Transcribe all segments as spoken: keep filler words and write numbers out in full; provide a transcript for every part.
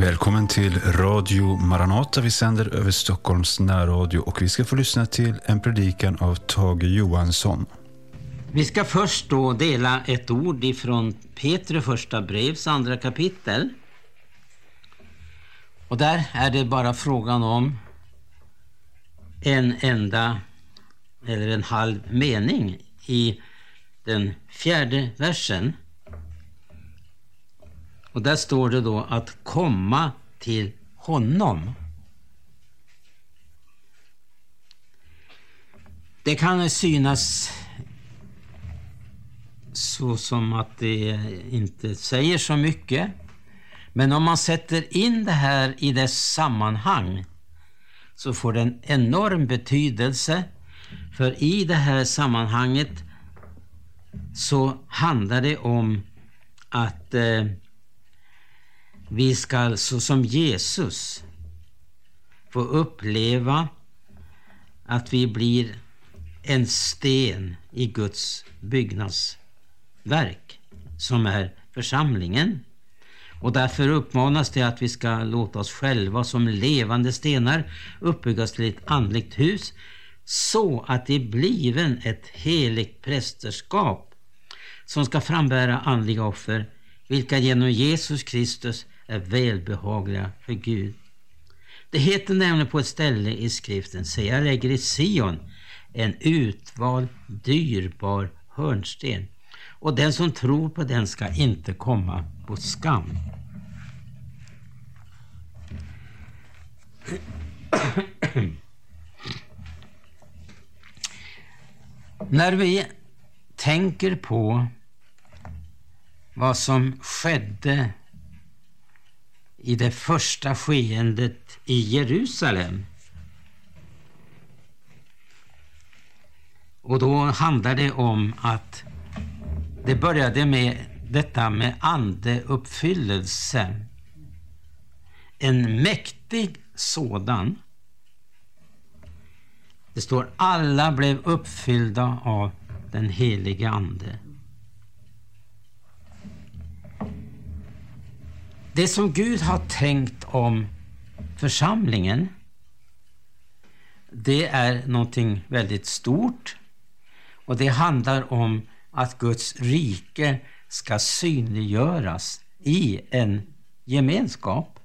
Välkommen till Radio Maranata. Vi sänder över Stockholms närradio och vi ska få lyssna till en predikan av Tage Johansson. Vi ska först då dela ett ord ifrån Petrus första brevs andra kapitel. Och där är det bara frågan om en enda eller en halv mening i den fjärde versen. Och där står det då att komma till honom. Det kan synas så som att det inte säger så mycket. Men om man sätter in det här i dess sammanhang så får det en enorm betydelse. För i det här sammanhanget så handlar det om att eh, vi ska så som Jesus få uppleva att vi blir en sten i Guds byggnadsverk som är församlingen. Och därför uppmanas det att vi ska låta oss själva som levande stenar uppbyggas till ett andligt hus så att det blir ett heligt prästerskap som ska frambära andliga offer vilka genom Jesus Kristus är välbehagliga för Gud. Det heter nämligen på ett ställe i skriften: se, jag lägger i Sion en utvald, dyrbar hörnsten, och den som tror på den ska inte komma på skam. När vi tänker på vad som skedde i det första skeendet i Jerusalem, och då handlar det om att det började med detta med andeuppfyllelse, en mäktig sådan. Det står alla blev uppfyllda av den helige ande. Det som Gud har tänkt om församlingen, det är någonting väldigt stort, och det handlar om att Guds rike ska synliggöras i en gemenskap.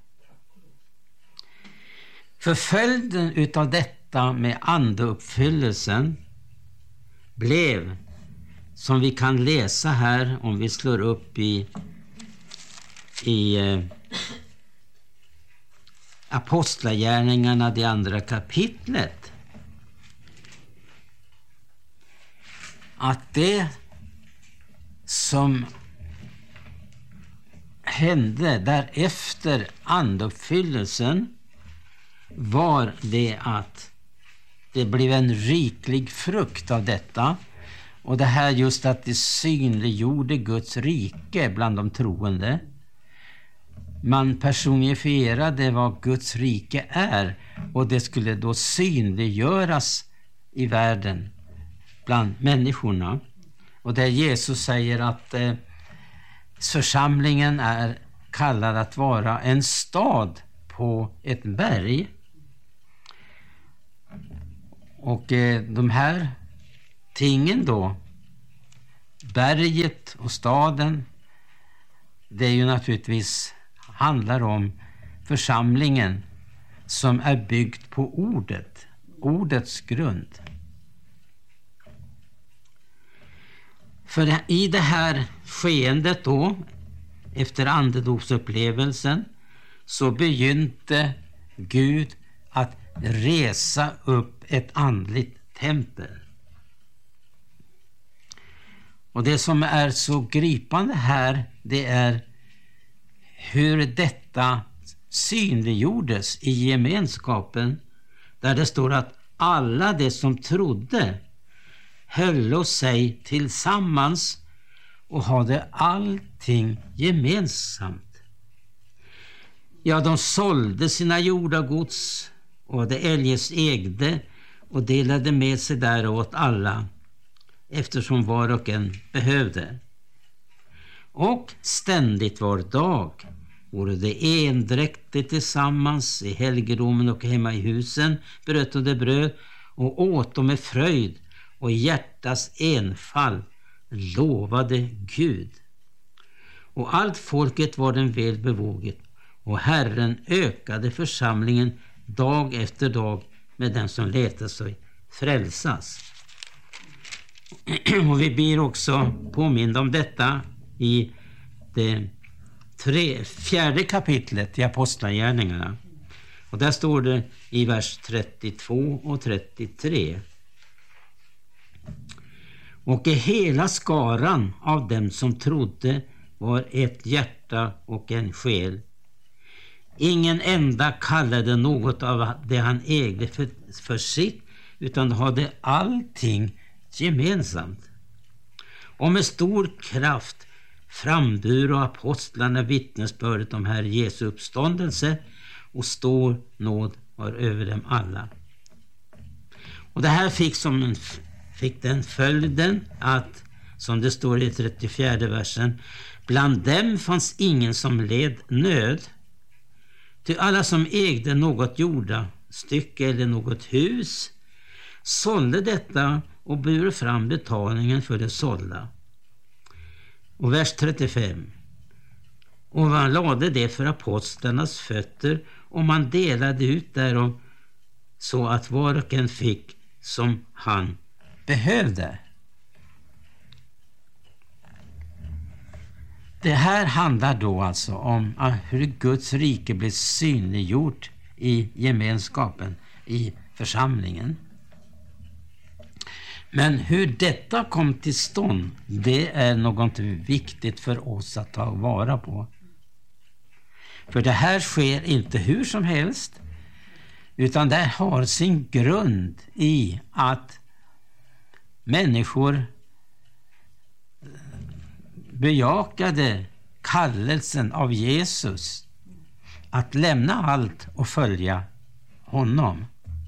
För följden utav detta med andeuppfyllelsen blev, som vi kan läsa här om vi slår upp i i eh, Apostlagärningarna, det andra kapitlet, att det som hände därefter andeuppfyllelsen var det att det blev en riklig frukt av detta, och det här just att det synliggjorde Guds rike bland de troende. Man personifierade vad Guds rike är, och det skulle då synliggöras i världen bland människorna. Och där Jesus säger att eh, församlingen är kallad att vara en stad på ett berg. Och eh, de här tingen då, berget och staden, det är ju naturligtvis handlar om församlingen som är byggt på ordet, ordets grund. För i det här skeendet då, efter andedopsupplevelsen, så begynte Gud att resa upp ett andligt tempel. Och det som är så gripande här, det är hur detta synliggjordes i gemenskapen, där det står att alla de som trodde höll sig tillsammans och hade allting gemensamt. Ja, de sålde sina jordagods och det eljest ägde och delade med sig däråt alla, eftersom var och en behövde. Och ständigt var dag vore det endräktigt tillsammans i helgedomen och hemma i husen, bröt de bröd och åt de med fröjd och i hjärtas enfall lovade Gud. Och allt folket var den väl bevåget, och Herren ökade församlingen dag efter dag med den som lät sig frälsas. Och vi blir också påminda om detta i det tre, fjärde kapitlet i Apostlagärningarna. Och där står det i vers trettiotvå och trettiotre. Och i hela skaran av dem som trodde var ett hjärta och en själ. Ingen enda kallade något av det han ägde för, för sitt, utan hade allting gemensamt. Och med stor kraft framdur och apostlarna vittnesbördet om Herre Jesu uppståndelse, och stor nåd var över dem alla. Och det här fick, som en, fick den följden att, som det står i trettiofjärde versen, bland dem fanns ingen som led nöd, ty alla som ägde något jorda stycke eller något hus sålde detta och bur fram betalningen för det sålda. Och vers trettiofem. Och man lade det för apostlarnas fötter, och man delade ut därom så att var och en fick som han behövde. Det här handlar då alltså om hur Guds rike blir synliggjort i gemenskapen, i församlingen. Men hur detta kom till stånd, det är något viktigt för oss att ta vara på. För det här sker inte hur som helst, utan det har sin grund i att människor bejakade kallelsen av Jesus att lämna allt och följa honom.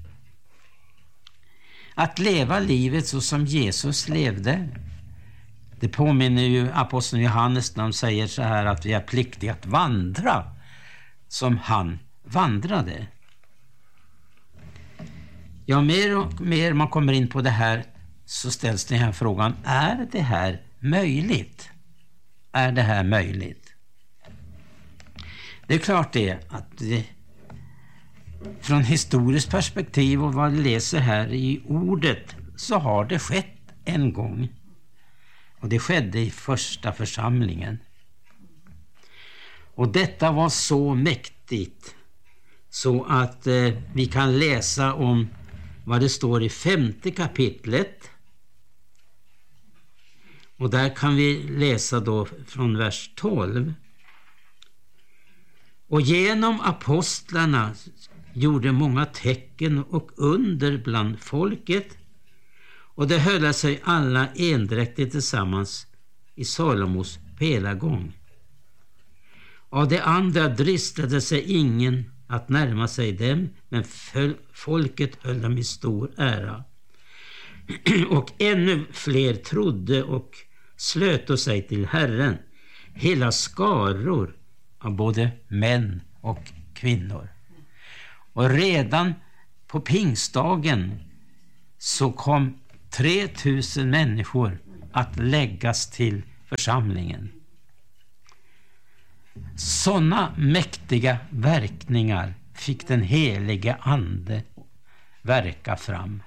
Att leva livet så som Jesus levde. Det påminner ju aposteln Johannes när han säger så här att vi är pliktiga att vandra som han vandrade. Ja, mer och mer man kommer in på det här så ställs den här frågan: är det här möjligt? Är det här möjligt? Det är klart det att det, från historiskt perspektiv och vad vi läser här i ordet, så har det skett en gång. Och det skedde i första församlingen. Och detta var så mäktigt så att eh, vi kan läsa om vad det står i femte kapitlet. Och där kan vi läsa då från vers tolv. Och genom apostlarna gjorde många tecken och under bland folket, och det höll sig alla endräktigt tillsammans i Salomos pelargång. Av de andra dristade sig ingen att närma sig dem, men folket höll dem i stor ära. Och ännu fler trodde och slöt sig till Herren, hela skaror av både män och kvinnor. Och redan på pingstdagen så kom tre tusen människor att läggas till församlingen. Sådana mäktiga verkningar fick den helige ande verka fram.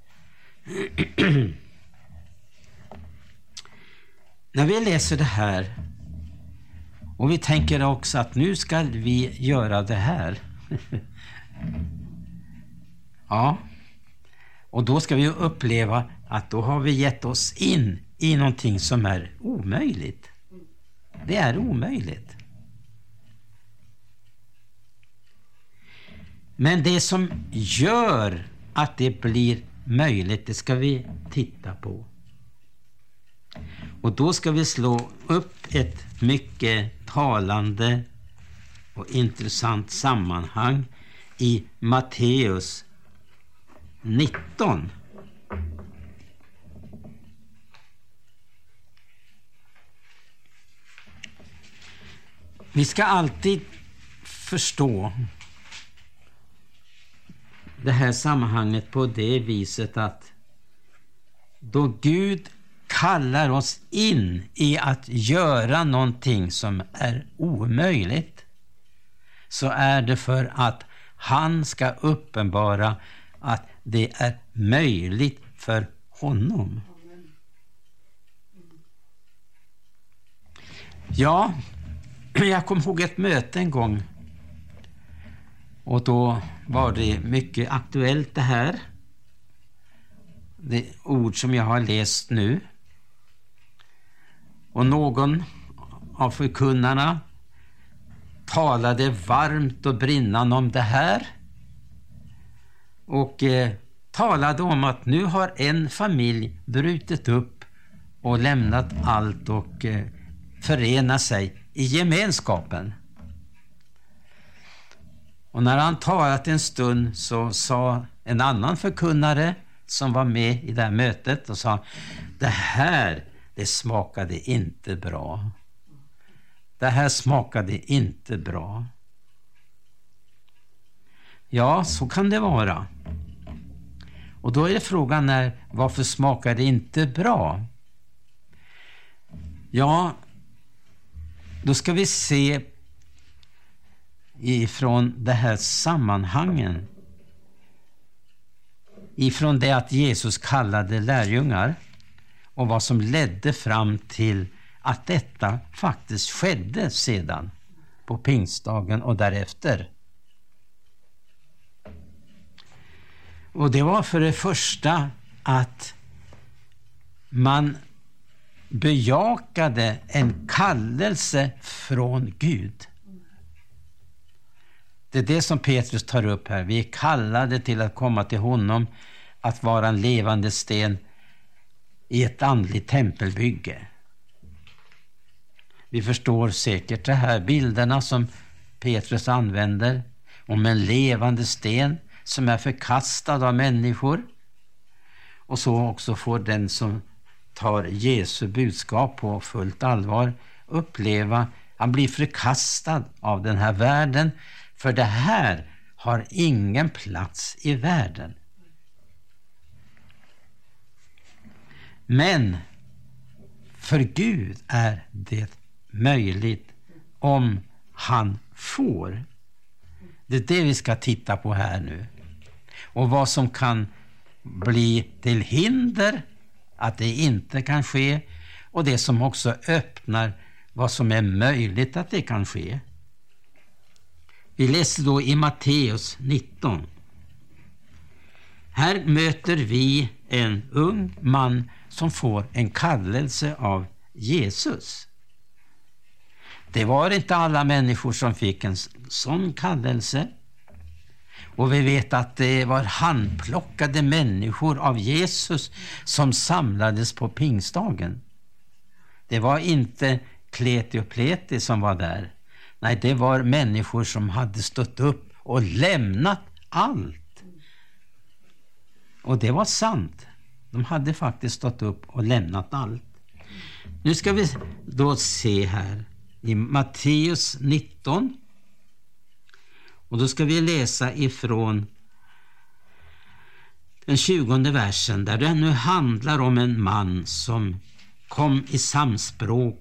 När vi läser det här och vi tänker också att nu ska vi göra det här. Ja, och då ska vi uppleva att då har vi gett oss in i någonting som är omöjligt. Det är omöjligt. Men det som gör att det blir möjligt, det ska vi titta på. Och då ska vi slå upp ett mycket talande och intressant sammanhang i Matteus nitton. Vi ska alltid förstå det här sammanhanget på det viset att då Gud kallar oss in i att göra någonting som är omöjligt, så är det för att han ska uppenbara att det är möjligt för honom. Ja, jag kom ihåg ett möte en gång, och då var det mycket aktuellt det här. Det ord som jag har läst nu. Och någon av förkunnarna talade varmt och brinnande om det här. Och eh, talade om att nu har en familj brutit upp och lämnat allt och eh, förenat sig i gemenskapen. Och när han talat en stund så sa en annan förkunnare som var med i det här mötet och sa: det här, det smakade inte bra. Det här smakade inte bra. Ja, så kan det vara. Och då är det frågan är, varför smakar det inte bra? Ja, då ska vi se ifrån det här sammanhangen. Ifrån det att Jesus kallade lärjungar och vad som ledde fram till att detta faktiskt skedde sedan på pingstdagen och därefter. Och det var för det första att man bejakade en kallelse från Gud. Det är det som Petrus tar upp här. Vi är kallade till att komma till honom, att vara en levande sten i ett andligt tempelbygge. Vi förstår säkert de här bilderna som Petrus använder om en levande sten som är förkastad av människor. Och så också får den som tar Jesu budskap på fullt allvar uppleva, han blir förkastad av den här världen, för det här har ingen plats i världen. Men för Gud är det möjligt om han får. Det är det vi ska titta på här nu. Och vad som kan bli till hinder att det inte kan ske, och det som också öppnar vad som är möjligt att det kan ske. Vi läser då i Matteus nitton. Här möter vi en ung man som får en kallelse av Jesus. Det var inte alla människor som fick en sån kallelse. Och vi vet att det var handplockade människor av Jesus som samlades på pingstdagen. Det var inte kleti och pleti som var där. Nej, det var människor som hade stått upp och lämnat allt. Och det var sant. De hade faktiskt stått upp och lämnat allt. Nu ska vi då se här i Matteus nitton. Och då ska vi läsa ifrån den tjugonde versen, där det nu handlar om en man som kom i samspråk